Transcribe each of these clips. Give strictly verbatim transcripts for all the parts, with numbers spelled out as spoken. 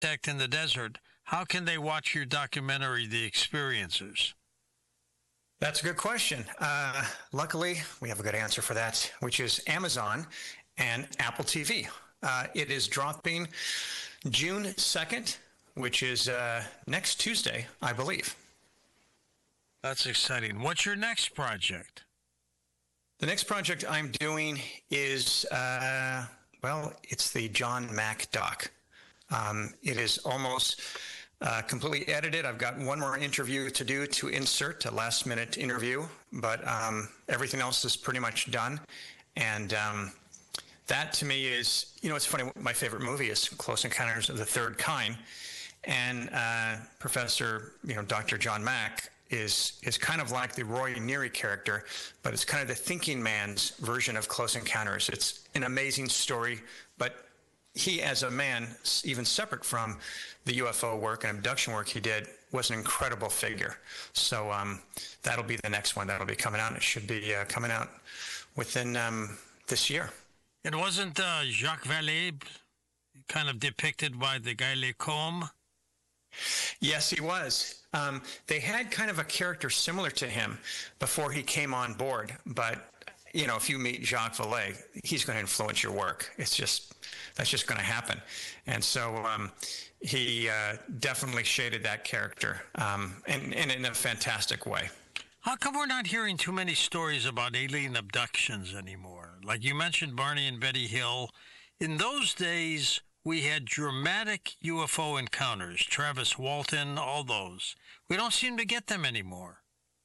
in the desert, how can they watch your documentary, The Experiencers? That's a good question. Uh, luckily, we have a good answer for that, which is Amazon and Apple T V. Uh, it is dropping June second, which is uh, next Tuesday, I believe. That's exciting. What's your next project? The next project I'm doing is, uh, well, it's the John Mack doc. Um, it is almost uh, completely edited. I've got one more interview to do to insert, a last-minute interview, but um, everything else is pretty much done. And um, that, to me, is, you know, it's funny, my favorite movie is Close Encounters of the Third Kind. And uh, Professor, you know, Doctor John Mack is is kind of like the Roy Neary character, but it's kind of the thinking man's version of Close Encounters. It's an amazing story, but he, as a man, even separate from the U F O work and abduction work he did, was an incredible figure. So um, that'll be the next one that'll be coming out. It should be uh, coming out within um, this year. It wasn't uh, Jacques Vallée kind of depicted by the guy Lacombe? Yes, he was. Um, they had kind of a character similar to him before he came on board. But, you know, if you meet Jacques Vallée, he's going to influence your work. It's just, that's just going to happen. And so um, he uh, definitely shaded that character, um, and, and in a fantastic way. How come we're not hearing too many stories about alien abductions anymore? Like you mentioned Barney and Betty Hill. In those days, we had dramatic U F O encounters, Travis Walton, all those. We don't seem to get them anymore.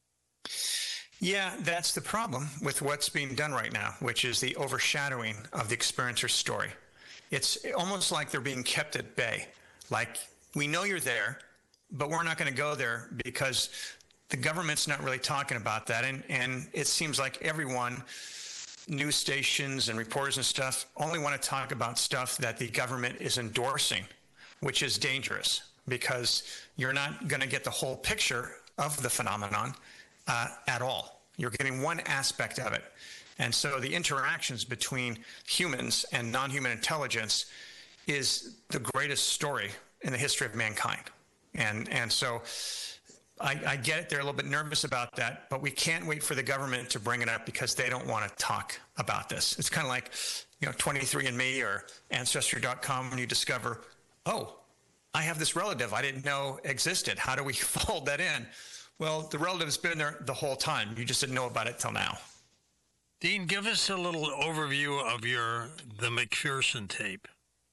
Yeah, that's the problem with what's being done right now, which is the overshadowing of the experiencer's story. It's almost like they're being kept at bay. Like, we know you're there, but we're not going to go there because the government's not really talking about that. And, and it seems like everyone, news stations and reporters and stuff, only want to talk about stuff that the government is endorsing, which is dangerous because you're not going to get the whole picture of the phenomenon uh, at all. You're getting one aspect of it. And so the interactions between humans and non-human intelligence is the greatest story in the history of mankind. And, and so I, I get it. They're a little bit nervous about that, but we can't wait for the government to bring it up because they don't want to talk about this. It's kind of like, you know, twenty-three and me or Ancestry dot com when you discover, oh, I have this relative I didn't know existed. How do we fold that in? Well, the relative's been there the whole time. You just didn't know about it till now. Dean, give us a little overview of your the McPherson tape.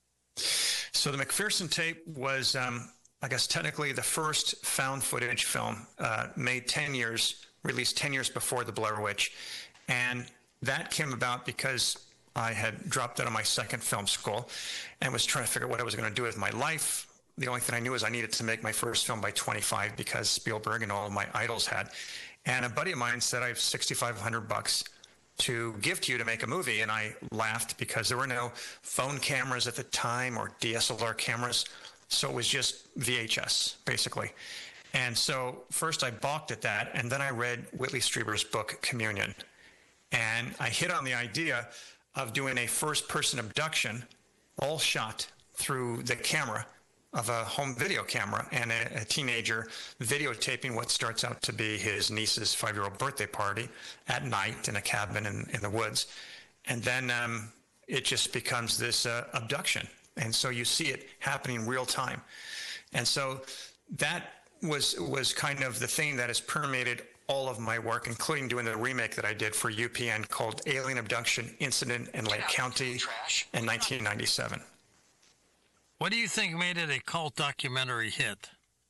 So the McPherson tape was... Um, I guess technically the first found footage film uh, made ten years, released ten years before The Blair Witch. And that came about because I had dropped out of my second film school and was trying to figure out what I was going to do with my life. The only thing I knew is I needed to make my first film by twenty-five because Spielberg and all of my idols had. And a buddy of mine said, I have sixty-five hundred bucks to give to you to make a movie. And I laughed because there were no phone cameras at the time or D S L R cameras. So it was just V H S, basically. And so first I balked at that, and then I read Whitley Strieber's book, Communion. And I hit on the idea of doing a first-person abduction, all shot through the camera of a home video camera, and a, a teenager videotaping what starts out to be his niece's five-year-old birthday party at night in a cabin in, in the woods. And then um, it just becomes this uh, abduction. And so you see it happening real time. And so that was was kind of the thing that has permeated all of my work, including doing the remake that I did for U P N called Alien Abduction Incident in Lake County in nineteen ninety-seven. What do you think made it a cult documentary hit?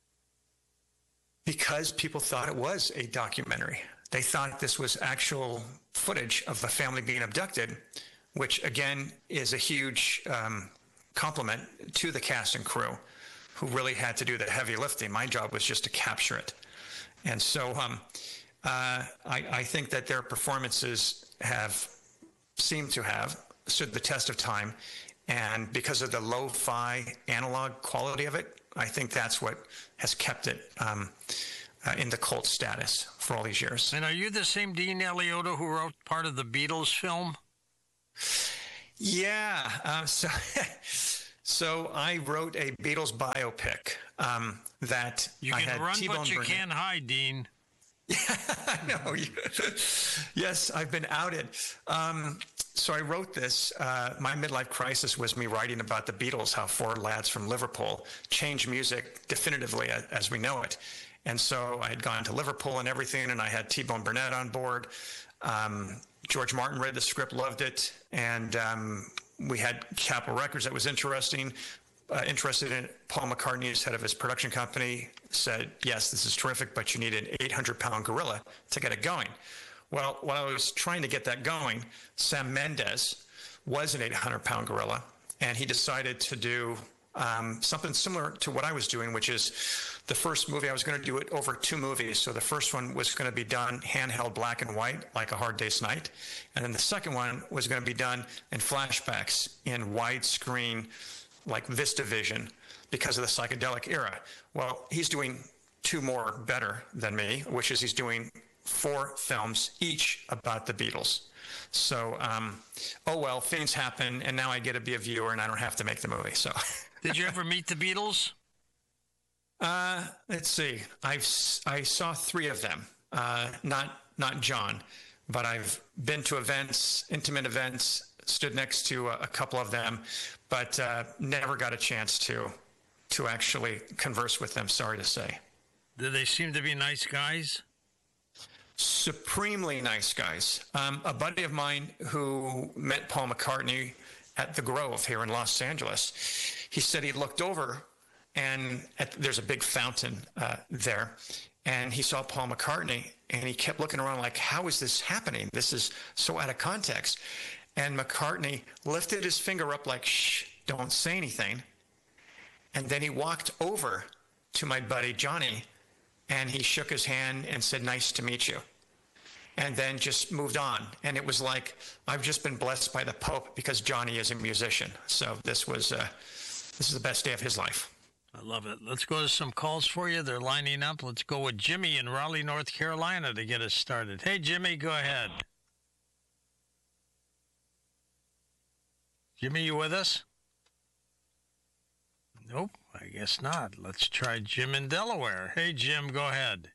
Because people thought it was a documentary. They thought this was actual footage of a family being abducted, which, again, is a huge... Um, compliment to the cast and crew who really had to do the heavy lifting. My job was just to capture it. And so um, uh, I, I think that their performances have seemed to have stood the test of time. And because of the lo-fi analog quality of it, I think that's what has kept it um, uh, in the cult status for all these years. And are you the same Dean Alioto who wrote part of the Beatles film? Yeah, uh, so So I wrote a Beatles biopic um, that you I can had run, T-Bone but you Burnett. can't hide, Dean. I know. Yes, I've been outed. Um, so I wrote this. Uh, my midlife crisis was me writing about the Beatles, how four lads from Liverpool changed music definitively as, as we know it. And so I had gone to Liverpool and everything, and I had T-Bone Burnett on board. Um, George Martin read the script, loved it, and um, we had Capitol Records that was interesting. Uh, interested in it. Paul McCartney, as head of his production company, said, yes, this is terrific, but you need an eight hundred pound gorilla to get it going. Well, while I was trying to get that going, Sam Mendes was an eight hundred pound gorilla, and he decided to do um, something similar to what I was doing, which is the first movie, I was going to do it over two movies. So the first one was going to be done handheld black and white, like A Hard Day's Night. And then the second one was going to be done in flashbacks in widescreen, like VistaVision, because of the psychedelic era. Well, he's doing two more better than me, which is he's doing four films, each about the Beatles. So, um, oh well, things happen, and now I get to be a viewer, and I don't have to make the movie. So, did you ever meet the Beatles? Uh, let's see. I've I saw three of them. Uh, not not John, but I've been to events, intimate events. Stood next to a, a couple of them, but uh, never got a chance to to actually converse with them, sorry to say. Do they seem to be nice guys? Supremely nice guys. Um, a buddy of mine who met Paul McCartney at the Grove here in Los Angeles, he said he looked over and at, there's a big fountain uh, there, and he saw Paul McCartney, and he kept looking around like, how is this happening? This is so out of context. And McCartney lifted his finger up like, shh, don't say anything. And then he walked over to my buddy Johnny, and he shook his hand and said, nice to meet you. And then just moved on. And it was like, I've just been blessed by the Pope because Johnny is a musician. So this was, uh, this is the best day of his life. I love it. Let's go to some calls for you. They're lining up. Let's go with Jimmy in Raleigh, North Carolina to get us started. Hey, Jimmy, go ahead. Jimmy, you with us? Nope, I guess not. Let's try Jim in Delaware. Hey, Jim, go ahead.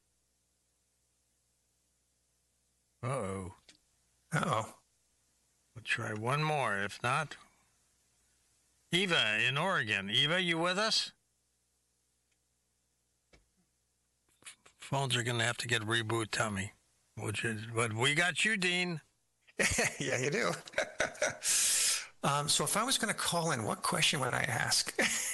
Uh-oh. Uh-oh. We'll try one more. If not, Eva in Oregon. Eva, you with us? Phones are going to have to get reboot, Tommy. Which is, but we got you, Dean. Yeah, you do. Um, so if I was going to call in, what question would I ask?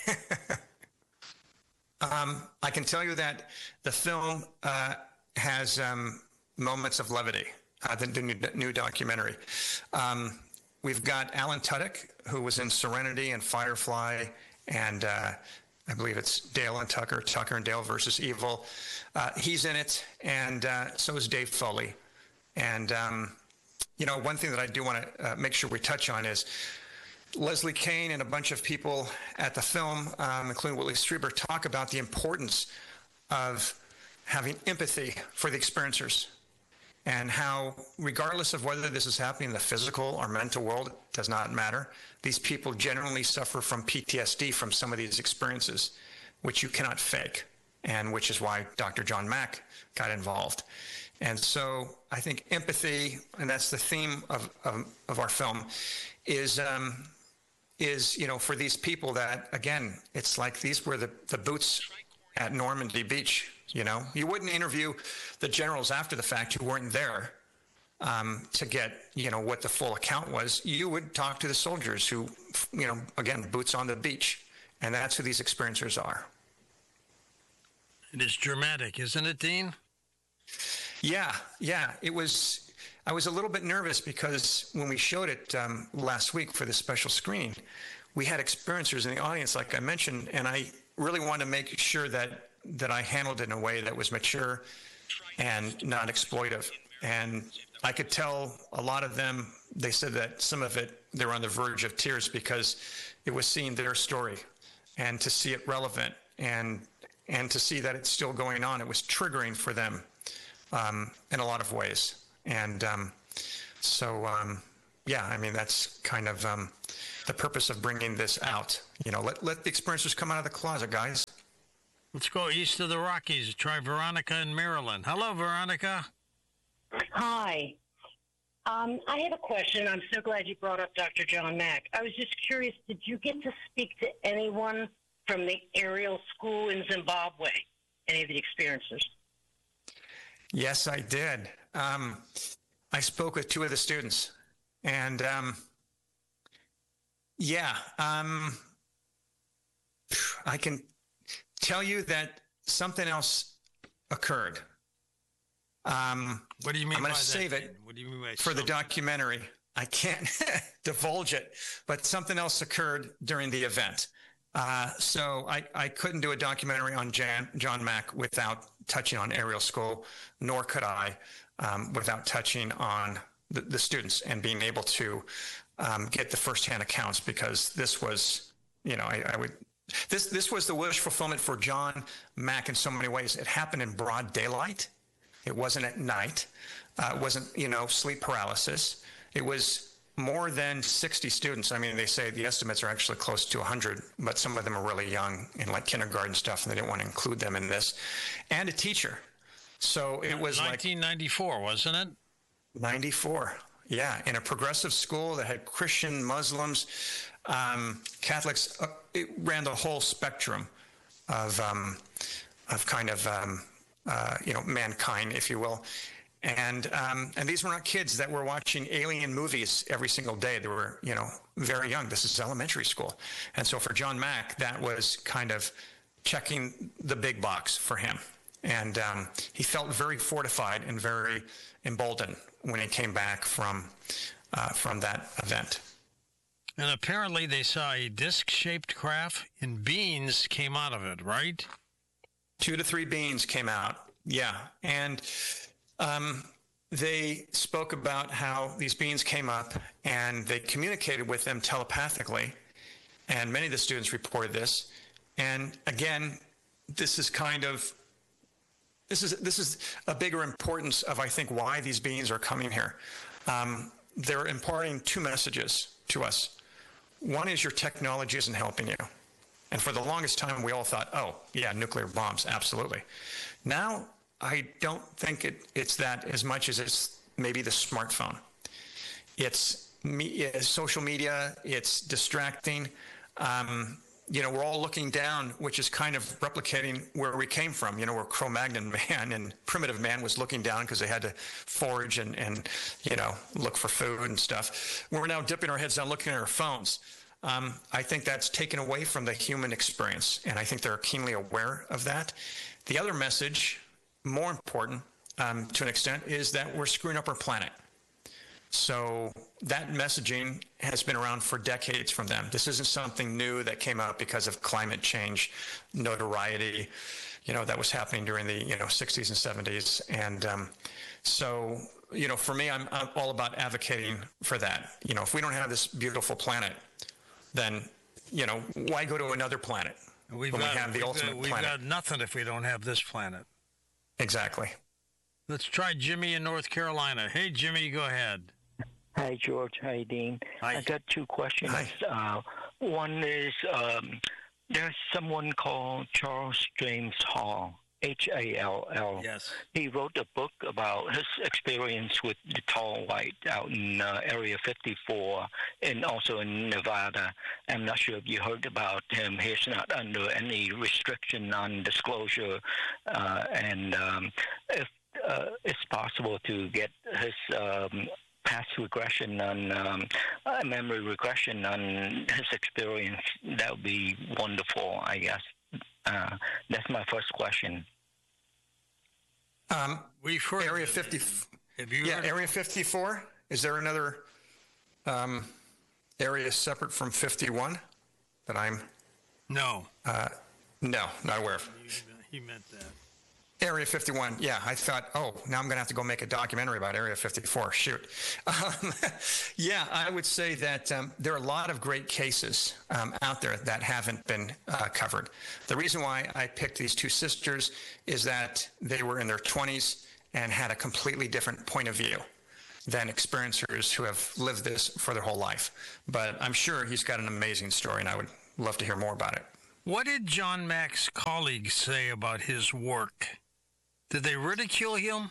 um, I can tell you that the film uh, has um, moments of levity, uh, the new, new documentary. Um, we've got Alan Tudyk, who was in Serenity and Firefly, and uh, I believe it's Dale and Tucker, Tucker and Dale versus Evil. Uh, he's in it, and uh, so is Dave Foley. And um, you know, one thing that I do want to uh, make sure we touch on is Leslie Kane and a bunch of people at the film, um, including Whitley Strieber, talk about the importance of having empathy for the experiencers and how, regardless of whether this is happening in the physical or mental world, does not matter. These people generally suffer from P T S D from some of these experiences, which you cannot fake, and which is why Doctor John Mack got involved. And so I think empathy, and that's the theme of, of, of our film, is, um, is, you know, for these people that, again, it's like these were the, the boots at Normandy Beach, you know. You wouldn't interview the generals after the fact who weren't there um, to get, you know, what the full account was. You would talk to the soldiers who, you know, again, boots on the beach. And that's who these experiencers are. It is dramatic, isn't it, Dean? Yeah, yeah. It was, I was a little bit nervous because when we showed it um, last week for the special screening, we had experiencers in the audience, like I mentioned, and I really wanted to make sure that, that I handled it in a way that was mature and not exploitive. And I could tell a lot of them, they said that some of it, they were on the verge of tears because it was seeing their story and to see it relevant and, and to see that it's still going on. It was triggering for them. Um, in a lot of ways. And um, so, um, yeah, I mean, that's kind of um, the purpose of bringing this out. You know, let, let the experiencers come out of the closet, guys. Let's go east of the Rockies. Try Veronica in Maryland. Hello, Veronica. Hi. Um, I have a question. I'm so glad you brought up Doctor John Mack. I was just curious, did you get to speak to anyone from the aerial school in Zimbabwe, any of the experiencers? Yes, I did. Um, I spoke with two of the students. And, um, yeah, um, I can tell you that something else occurred. Um, what do you mean? I'm going to save that? it What do you mean by for something? the documentary. I can't divulge it, but something else occurred during the event. Uh, so I, I couldn't do a documentary on Jan, John Mack without touching on aerial school, nor could I um, without touching on the, the students and being able to um, get the firsthand accounts, because this was, you know, I, I would. This this was the wish fulfillment for John Mack in so many ways. It happened in broad daylight. It wasn't at night. Uh, it wasn't, you know, sleep paralysis. It was more than sixty students. I mean, they say the estimates are actually close to one hundred, but some of them are really young in like kindergarten stuff, and they didn't want to include them in this. And a teacher. So it was nineteen ninety-four, like wasn't it? ninety-four. Yeah, in a progressive school that had Christian, Muslims, um, Catholics. Uh, it ran the whole spectrum of um, of kind of um, uh, you know, mankind, if you will. And um, and these were not kids that were watching alien movies every single day. They were, you know, very young. This is elementary school. And so for John Mack, that was kind of checking the big box for him. And um, he felt very fortified and very emboldened when he came back from uh, from that event. And apparently they saw a disc-shaped craft and beans came out of it, right? Two to three beans came out, yeah. And um, they spoke about how these beings came up and they communicated with them telepathically. And many of the students reported this. And again, this is kind of, this is this is a bigger importance of, I think, why these beings are coming here. Um, they're imparting two messages to us. One is your technology isn't helping you. And for the longest time, we all thought, oh, yeah, nuclear bombs, absolutely. Now, I don't think it, it's that as much as it's maybe the smartphone. It's me, social media, it's distracting. Um, you know, we're all looking down, which is kind of replicating where we came from, you know, where Cro-Magnon man and primitive man was looking down because they had to forage and, and, you know, look for food and stuff. We're now dipping our heads down, looking at our phones. Um, I think that's taken away from the human experience, and I think they're keenly aware of that. The other message, more important um, to an extent, is that we're screwing up our planet. So that messaging has been around for decades from them. This isn't something new that came out because of climate change, notoriety, you know, that was happening during the, you know, sixties and seventies. And um, so, you know, for me, I'm, I'm all about advocating for that. You know, if we don't have this beautiful planet, then, you know, why go to another planet We've when got, we have the we've ultimate got, we've planet? got nothing if we don't have this planet. Exactly. Let's try Jimmy in North Carolina. Hey, Jimmy, go ahead. Hi, George. Hi, Dean. Hi. I got two questions. Hi. Uh, one is um, there's someone called Charles James Hall, H A L L. Yes. He wrote a book about his experience with the tall white out in uh, Area fifty-four and also in Nevada. I'm not sure if you heard about him. He's not under any restriction on disclosure. Uh, and um, if uh, it's possible to get his um, past regression on um, uh, memory regression on his experience, that would be wonderful, I guess. Uh, that's my first question. Um, We've heard Area of it. fifty. Have you Yeah, heard- Area fifty-four. Is there another um, area separate from fifty-one that I'm? No. Uh, no, not aware of. He meant that. Area fifty-one. Yeah, I thought, oh, now I'm going to have to go make a documentary about Area fifty-four. Shoot. Um, yeah, I would say that um, there are a lot of great cases um, out there that haven't been uh, covered. The reason why I picked these two sisters is that they were in their twenties and had a completely different point of view. than experiencers who have lived this for their whole life. But I'm sure he's got an amazing story, and I would love to hear more about it. What did John Mack's colleagues say about his work? Did they ridicule him?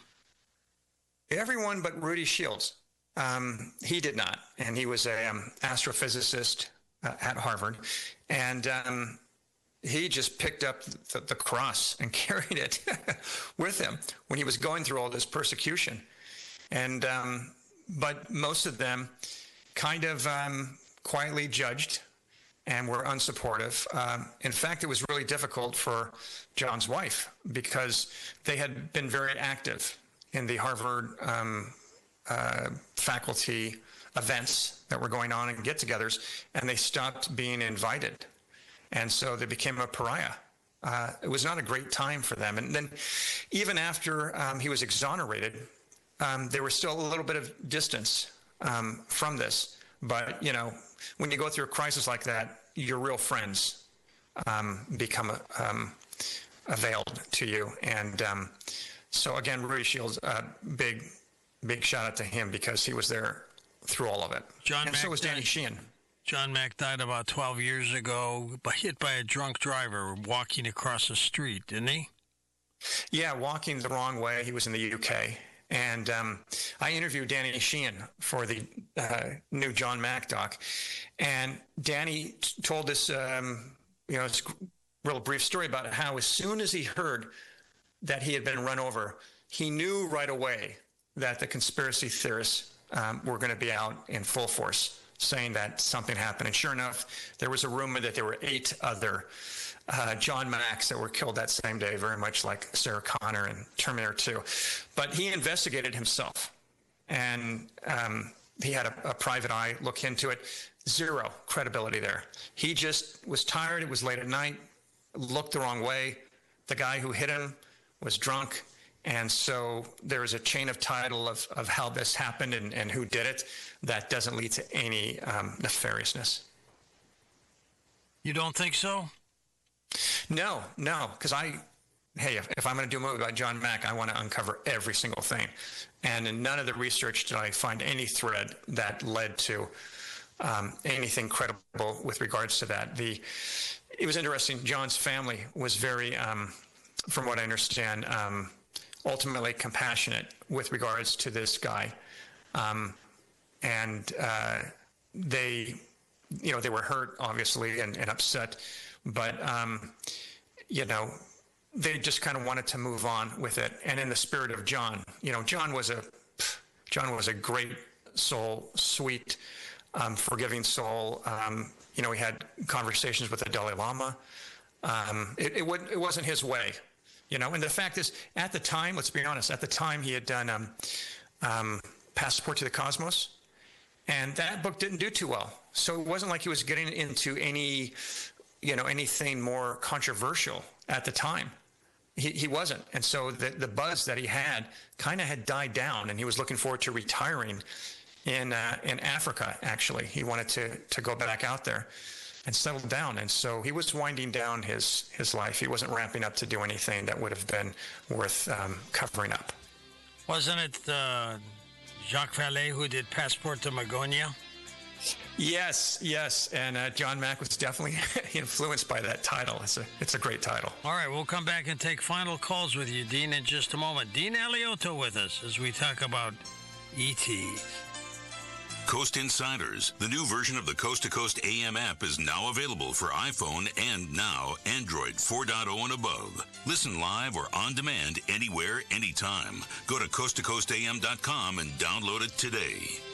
Everyone but Rudy Shields. Um, he did not, and he was an um, astrophysicist uh, at Harvard, and um, he just picked up the, the cross and carried it with him when he was going through all this persecution. And um, but most of them kind of um, quietly judged and were unsupportive. Um, in fact, it was really difficult for John's wife because they had been very active in the Harvard um, uh, faculty events that were going on and get-togethers, and they stopped being invited. And so they became a pariah. Uh, it was not a great time for them. And then even after um, he was exonerated, um, there was still a little bit of distance um, from this. But, you know, when you go through a crisis like that, your real friends um, become um, availed to you. And um, so, again, Rudy Shields, uh, big, big shout out to him because he was there through all of it. John and Mack so was Danny died, Sheehan. John Mack died about twelve years ago, hit by a drunk driver walking across the street, didn't he? Yeah, walking the wrong way. He was in the U K. And um, I interviewed Danny Sheehan for the uh, new John Mack doc. And Danny t- told this, um, you know, this real brief story about how as soon as he heard that he had been run over, he knew right away that the conspiracy theorists um, were going to be out in full force, saying that something happened. And sure enough, there was a rumor that there were eight other uh, John Macks that were killed that same day, very much like Sarah Connor and Terminator two. But he investigated himself, and um, he had a, a private eye look into it. Zero credibility there. He just was tired. It was late at night, looked the wrong way. The guy who hit him was drunk. And so there is a chain of title of, of how this happened and, and who did it that doesn't lead to any um, nefariousness. You don't think so? No, no, because I, hey, if, if I'm going to do a movie about John Mack, I want to uncover every single thing. And in none of the research did I find any thread that led to um, anything credible with regards to that. The, it was interesting. John's family was very, um, from what I understand, um, ultimately compassionate with regards to this guy. Um, and uh, they, you know, they were hurt, obviously, and, and upset. But, um, you know, they just kind of wanted to move on with it. And in the spirit of John, you know, John was a, John was a great soul, sweet, um, forgiving soul. Um, you know, he had conversations with the Dalai Lama. Um, it, it, would, it wasn't his way. You know, and the fact is, at the time, let's be honest, at the time he had done um, um, Passport to the Cosmos, and that book didn't do too well. So it wasn't like he was getting into any, you know, anything more controversial at the time. He, he wasn't. And so the, the buzz that he had kind of had died down, and he was looking forward to retiring in uh, in Africa, actually. He wanted to to go back out there and settled down. And so he was winding down his, his life. He wasn't ramping up to do anything that would have been worth um, covering up. Wasn't it uh, Jacques Vallée who did Passport to Magonia? Yes, yes. And uh, John Mack was definitely influenced by that title. It's a, it's a great title. All right, we'll come back and take final calls with you, Dean, in just a moment. Dean Alioto with us as we talk about E T Coast Insiders, the new version of the Coast to Coast A M app, is now available for iPhone and now Android four point oh and above. Listen live or on demand anywhere, anytime. Go to coast to coast a m dot com and download it today.